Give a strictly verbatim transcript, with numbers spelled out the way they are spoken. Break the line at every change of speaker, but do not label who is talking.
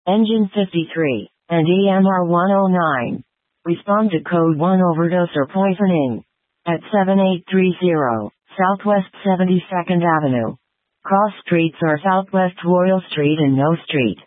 Engine fifty-three, and E M R one oh nine. Respond to code one overdose or poisoning. At seven eight three zero, Southwest seventy-second Avenue. Cross streets are Southwest Royal Street and No Street.